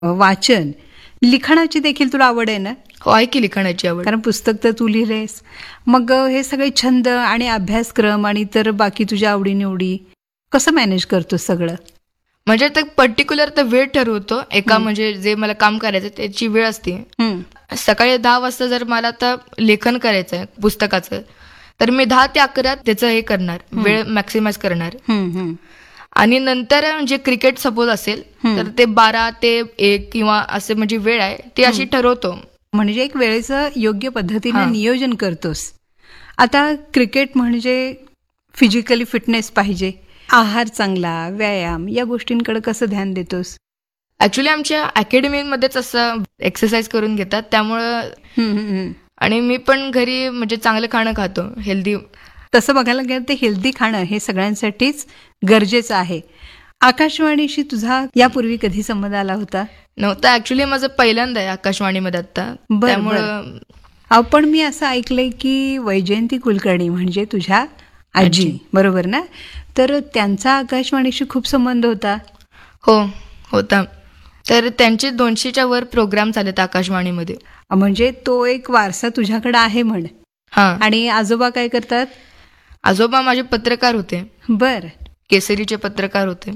वाचन, लिखाणाची देखील तुला आवड आहे ना? हो, आहे की लिखाणाची आवड. कारण पुस्तक तर तू लिहिलेस. मग हे सगळे छंद आणि अभ्यासक्रम आणि तर बाकी तुझ्या आवडीनिवडी कसं मॅनेज करतोस सगळं? म्हणजे तर पर्टिक्युलर तर वेळ ठरवतो. एका म्हणजे जे मला काम करायचं त्याची वेळ असते. सकाळी 10 वाजता जर मला आता लेखन करायचं आहे पुस्तकाचं, तर मी 10 ते 11 त्याचं हे करणार, वेळ मॅक्सिमाइज करणार. आणि नंतर जे क्रिकेट सपोज असेल तर ते 12 ते 1 किंवा असे म्हणजे वेळ आहे ती अशी ठरवतो. म्हणजे एक वेळेचं योग्य पद्धतीने नियोजन करतोस. आता क्रिकेट म्हणजे फिजिकली फिटनेस पाहिजे, आहार चांगला, व्यायाम, या गोष्टींकडे कसं ध्यान देतोस? ऍक्च्युली आमच्या अकॅडमीमध्येच असं एक्सरसाइज करून घेतात, त्यामुळं आणि मी पण घरी म्हणजे चांगलं खाणं खातो, हेल्दी. तसं बघायला गेलं तर हेल्दी खाणं हे सगळ्यांसाठीच गरजेचं आहे. आकाशवाणीशी तुझा यापूर्वी कधी संबंध आला होता? नव्हता. ऍक्च्युली माझं पहिल्यांदा आहे आकाशवाणीमध्ये आता, त्यामुळं. पण मी असं ऐकलंय की वैजयंती कुलकर्णी म्हणजे तुझ्या आजी, बरोबर ना? तर त्यांचा आकाशवाणीशी खूप संबंध होता. हो, होता. तर त्यांचे 200च्या वर प्रोग्राम झालेत आकाशवाणीमध्ये. म्हणजे तो एक वारसा तुझ्याकडे आहे म्हण. आणि आजोबा काय करतात? आजोबा माझे पत्रकार होते. बर. केसरीचे पत्रकार होते.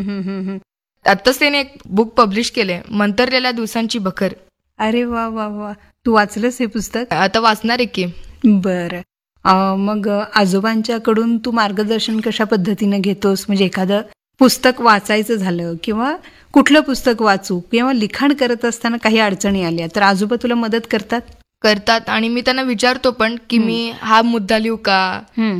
आत्ताच त्याने एक बुक पब्लिश केले, मंतरलेल्या दिवसांची बखर. अरे वा वा वा, तू वाचलंस हे पुस्तक? आता वाचणार आहे की. बर. मग आजोबांच्याकडून तू मार्गदर्शन कशा पद्धतीने घेतोस? म्हणजे एखादं पुस्तक वाचायचं झालं किंवा कुठलं पुस्तक वाचू किंवा लिखाण करत असताना काही अडचणी आल्या तर आजोबा तुला मदत करतात? आणि मी त्यांना विचारतो पण की मी हा मुद्दा लिहू का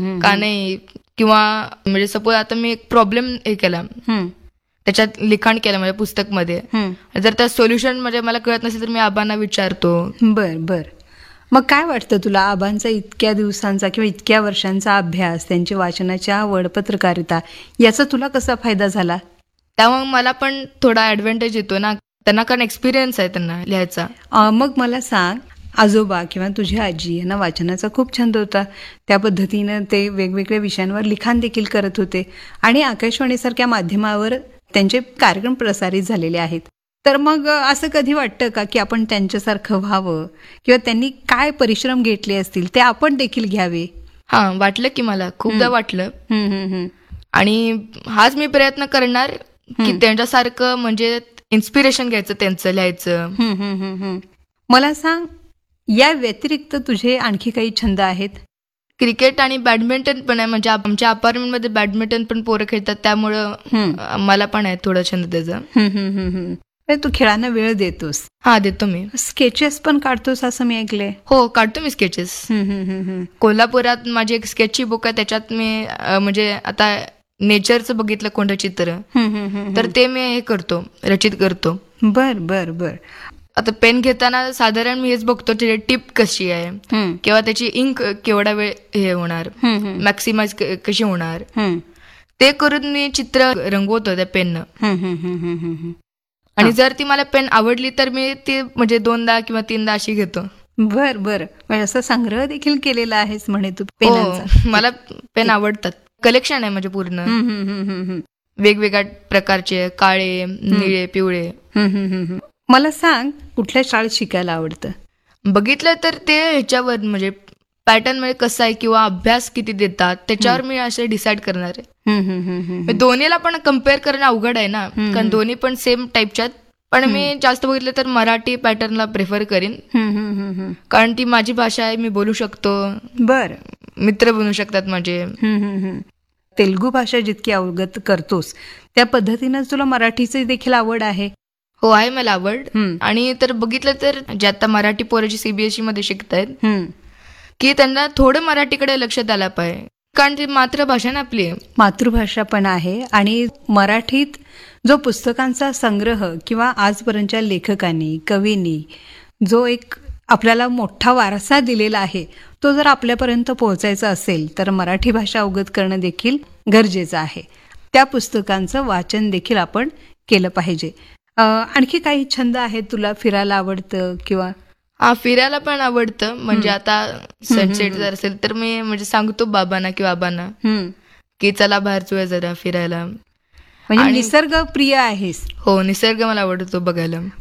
नाही, किंवा म्हणजे सपोज आता मी एक प्रॉब्लेम हे केला, त्याच्यात लिखाण केलं माझ्या पुस्तकमध्ये, जर त्या सोल्युशन म्हणजे मला कळत नसेल तर मी आबांना विचारतो. बर. मग काय वाटतं तुला, आबांचा इतक्या दिवसांचा किंवा इतक्या वर्षांचा अभ्यास, त्यांची वाचनाची आवड, पत्रकारिता, याचा तुला कसा फायदा झाला? त्यामुळे मला पण थोडा ऍडव्हान्टेज येतो ना, त्यांना कारण एक्सपिरियन्स आहे त्यांना लिहायचा. मग मला सांग, आजोबा किंवा तुझी आजी यांना वाचनाचा खूप छंद होता, त्या पद्धतीनं ते वेगवेगळ्या विषयांवर लिखाण देखील करत होते आणि आकाशवाणीसारख्या माध्यमावर त्यांचे कार्यक्रम प्रसारित झालेले आहेत. तर मग असं कधी वाटतं का की आपण त्यांच्यासारखं व्हावं किंवा त्यांनी काय परिश्रम घेतले असतील ते आपण देखील घ्यावे? वाटलं की मला खूपदा वाटलं. आणि हाच मी प्रयत्न करणार की त्यांच्यासारखं म्हणजे इन्स्पिरेशन घ्यायचं, त्यांचं लिहायचं. मला सांग, या व्यतिरिक्त तुझे आणखी काही छंद आहेत? क्रिकेट आणि बॅडमिंटन पण आहे. म्हणजे आमच्या अपार्टमेंटमध्ये बॅडमिंटन पण पोरं खेळतात, त्यामुळं मला पण आहे थोडं छंद त्याचा. तू खेळांना वेळ देतोस? देतो मी. स्केचेस पण काढतोस असं मी ऐकलंय. हो, काढतो मी स्केचेस. कोल्हापुरात माझी एक स्केचची बुक आहे, त्याच्यात मी म्हणजे आता नेचरचं बघितलं कोणतं चित्र, तर ते मी हे करतो, रचित करतो. बर. आता पेन घेताना साधारण मी हेच बघतो त्याची टिप कशी आहे किंवा त्याची इंक केवढा वेळ हे होणार, मॅक्सिमाइज कशी होणार, ते करून मी चित्र रंगवतो त्या पेननं. आणि जर ती मला पेन आवडली तर मी ती म्हणजे 2दा किंवा 3दा अशी घेतो. बर. म्हणजे असा संग्रह देखील केलेला आहेस म्हणे तू पेनांचा? मला पेन आवडतात, कलेक्शन आहे म्हणजे पूर्ण, वेगवेगळ्या प्रकारचे, काळे, निळे, पिवळे. मला सांग, कुठल्या शाळेत शिकायला आवडतं? बघितलं तर ते ह्याच्यावर म्हणजे पॅटर्न म्हणजे कसं आहे किंवा अभ्यास किती देतात त्याच्यावर मी असे डिसाईड करणार आहे. दोन्हीला पण कम्पेअर करणं अवघड आहे ना, कारण दोन्ही पण सेम टाईपच्यात. पण मी जास्त बघितलं तर मराठी पॅटर्नला प्रेफर करीन, कारण ती माझी भाषा आहे, मी बोलू शकतो. बर. मित्र बनू शकतात माझे. तेलुगू भाषा जितकी अवगत करतोस त्या पद्धतीनं तुला मराठीची देखील आवड आहे? हो, आहे मला आवड. आणि तर बघितलं तर जे आता मराठी पोराची सीबीएसई मध्ये शिकतायत की त्यांना थोडं मराठीकडे लक्ष द्यायला पाहिजे, कारण ती मातृभाषा ना आपली. मातृभाषा पण आहे आणि मराठीत जो पुस्तकांचा संग्रह किंवा आजपर्यंतच्या लेखकांनी, कवींनी जो एक आपल्याला मोठा वारसा दिलेला आहे, तो जर आपल्यापर्यंत पोहोचायचा असेल तर मराठी भाषा अवगत करणं देखील गरजेचं आहे. त्या पुस्तकांचं वाचन देखील आपण केलं पाहिजे. आणखी काही छंद आहेत तुला? फिरायला आवडतं किंवा? फिरायला पण आवडतं. म्हणजे आता सनसेट जर असेल तर मी म्हणजे सांगतो बाबांना किंवा आबांना की चला बाहेर जाऊया जरा फिरायला. म्हणजे निसर्ग प्रिय आहेस. हो, निसर्ग मला आवडतो बघायला.